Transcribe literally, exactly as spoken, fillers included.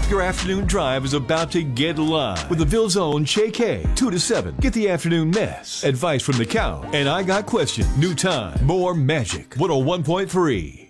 Your afternoon drive is about to get live with the Ville's own Che K. two to seven. Get the afternoon mess. Advice from the couch. And I got questions. New time. More magic. one oh one point three.